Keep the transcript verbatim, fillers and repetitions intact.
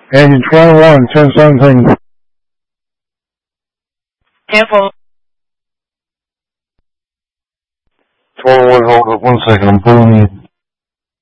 Engine twenty-one, ten seventeen. Careful. twenty-one, hold up one second, I'm pulling in.